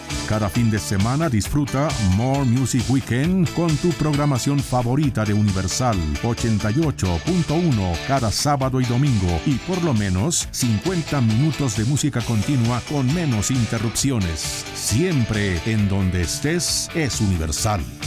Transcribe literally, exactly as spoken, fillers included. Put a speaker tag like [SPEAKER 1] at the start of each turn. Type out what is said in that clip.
[SPEAKER 1] Cada fin de semana disfruta More Music Weekend con tu programación favorita de Universal ochenta y ocho punto uno cada sábado y domingo y por lo menos cincuenta minutos de música continua con menos interrupciones. Siempre en donde estés es Universal.